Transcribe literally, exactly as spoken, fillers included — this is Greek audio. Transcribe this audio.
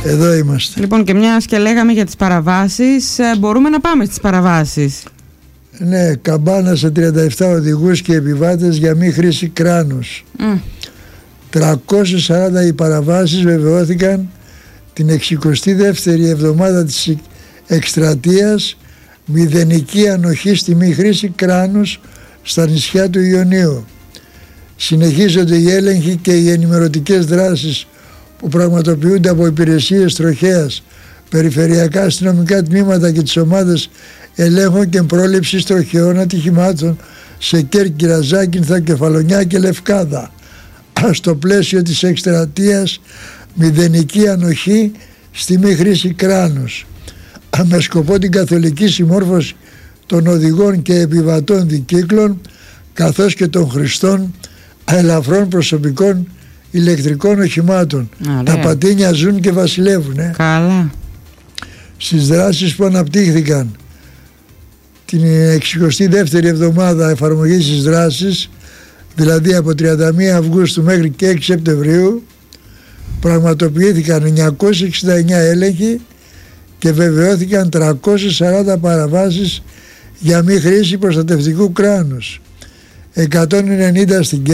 Εδώ είμαστε. Λοιπόν, και μιας και λέγαμε για τις παραβάσεις, μπορούμε να πάμε στις παραβάσεις. Ναι, καμπάνα σε τριάντα επτά οδηγούς και επιβάτες για μη χρήση κράνους. Mm. τριακόσιες σαράντα οι παραβάσεις βεβαιώθηκαν την εξηκοστή δεύτερη εβδομάδα της εκστρατείας μηδενική ανοχή στη μη χρήση κράνους στα νησιά του Ιωνίου. Συνεχίζονται οι έλεγχοι και οι ενημερωτικές δράσεις που πραγματοποιούνται από υπηρεσίες τροχέας, περιφερειακά αστυνομικά τμήματα και τις ομάδες ελέγχων και πρόληψης τροχαίων ατυχημάτων σε Κέρκυρα, Ζάκυνθα, Κεφαλονιά και Λευκάδα στο πλαίσιο της εκστρατείας μηδενική ανοχή στη μη χρήση κράνους, με σκοπό την καθολική συμμόρφωση των οδηγών και επιβατών δικύκλων καθώς και των χρηστών ελαφρών προσωπικών ηλεκτρικών οχημάτων. Ωραία. Τα πατίνια ζουν και βασιλεύουν. Ε. Καλά. Στις δράσεις που αναπτύχθηκαν την εξηκοστή δεύτερη εβδομάδα εφαρμογής της δράσης, δηλαδή από τριάντα μία Αυγούστου μέχρι και έξι Σεπτεμβρίου, πραγματοποιήθηκαν εννιακόσιοι εξήντα εννέα έλεγχοι και βεβαιώθηκαν τριακόσιες σαράντα παραβάσεις για μη χρήση προστατευτικού κράνους, εκατόν ενενήντα στην